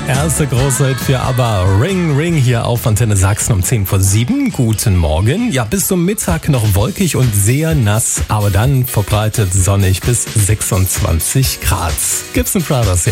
Erste große Hit für ABBA, Ring Ring, hier auf Antenne Sachsen um 7:10. Guten Morgen. Ja, bis zum Mittag noch wolkig und sehr nass, aber dann verbreitet sonnig bis 26 Grad. Gibson Brothers, ja.